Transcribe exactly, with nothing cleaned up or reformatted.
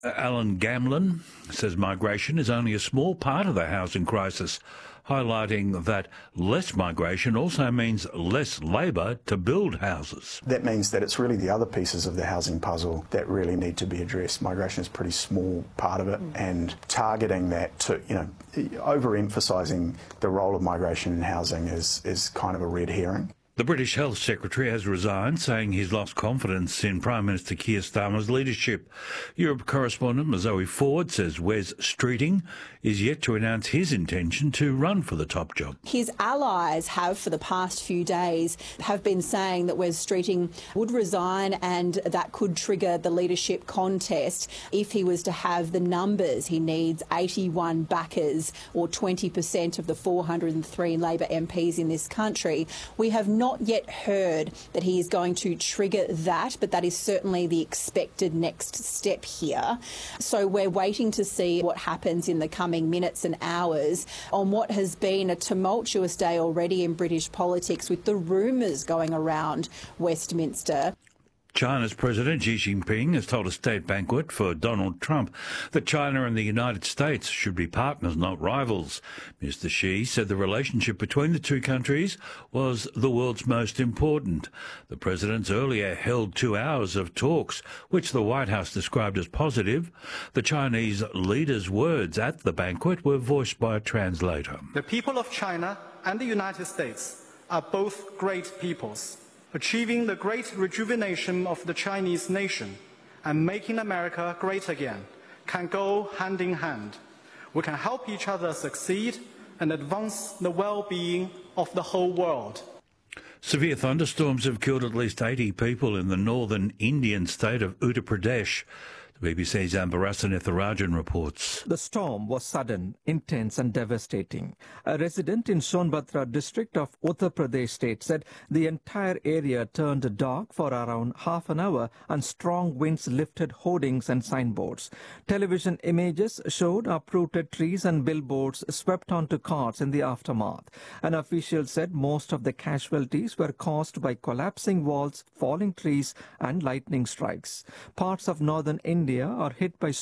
Alan Gamlin says migration is only a small part of the housing crisis, highlighting that less migration also means less labour to build houses. That means that it's really the other pieces of the housing puzzle that really need to be addressed. Migration is a pretty small part of it, and targeting that to, you know, overemphasising the role of migration in housing is, is kind of a red herring. The British Health Secretary has resigned, saying he's lost confidence in Prime Minister Keir Starmer's leadership. Europe correspondent Zoe Ford says Wes Streeting is yet to announce his intention to run for the top job. His allies have, for the past few days, have been saying that Wes Streeting would resign, and that could trigger the leadership contest if he was to have the numbers. He needs eighty-one backers, or twenty percent of the four hundred and three Labor M Ps in this country. We have not yet heard that he is going to trigger that, but that is certainly the expected next step here. So we're waiting to see what happens in the coming minutes and hours on what has been a tumultuous day already in British politics, with the rumours going around Westminster. China's President Xi Jinping has told a state banquet for Donald Trump that China and the United States should be partners, not rivals. Mister Xi said the relationship between the two countries was the world's most important. The presidents earlier held two hours of talks, which the White House described as positive. The Chinese leader's words at the banquet were voiced by a translator. The people of China and the United States are both great peoples. Achieving the great rejuvenation of the Chinese nation and making America great again can go hand in hand. We can help each other succeed and advance the well-being of the whole world. Severe thunderstorms have killed at least eighty people in the northern Indian state of Uttar Pradesh. B B C's Ambarasa Netharajan reports. The storm was sudden, intense and devastating. A resident in Sonbhadra district of Uttar Pradesh state said the entire area turned dark for around half an hour and strong winds lifted hoardings and signboards. Television images showed uprooted trees and billboards swept onto cars in the aftermath. An official said most of the casualties were caused by collapsing walls, falling trees and lightning strikes. Parts of northern India are hit by